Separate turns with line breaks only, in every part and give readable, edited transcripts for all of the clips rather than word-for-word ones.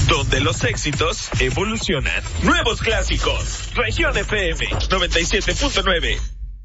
donde los éxitos evolucionan. Nuevos clásicos. Región FM 97.9.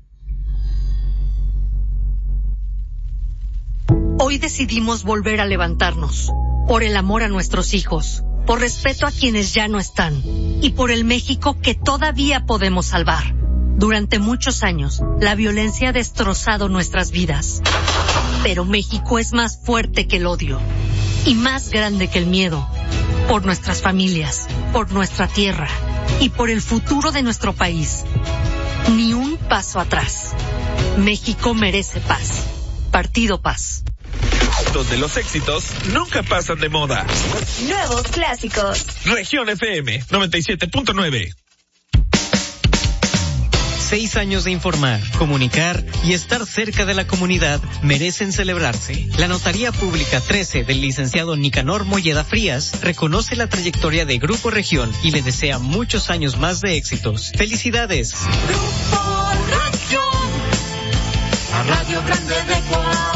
Hoy decidimos volver a levantarnos, por el amor a nuestros hijos, por respeto a quienes ya no están, y por el México que todavía podemos salvar. Durante muchos años, la violencia ha destrozado nuestras vidas. Pero México es más fuerte que el odio, y más grande que el miedo. Por nuestras familias, por nuestra tierra, y por el futuro de nuestro país. Ni un paso atrás. México merece paz. Partido Paz.
Donde los éxitos nunca pasan de moda.
Nuevos clásicos.
Región FM 97.9.
6 años de informar, comunicar y estar cerca de la comunidad merecen celebrarse. La Notaría Pública 13 del licenciado Nicanor Molleda Frías reconoce la trayectoria de Grupo Región y le desea muchos años más de éxitos. ¡Felicidades!
Grupo Región, la Radio Grande de Coahuila.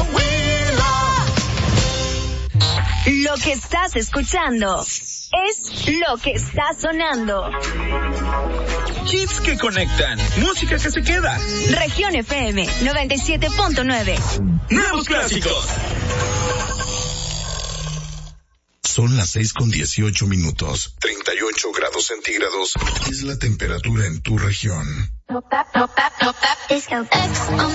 Lo que estás escuchando es lo que está sonando.
Hits que conectan, música que se queda.
Región FM 97.9.
Nuevos clásicos.
Son las 6:18. 38 grados centígrados es la temperatura en tu región.
Disco X on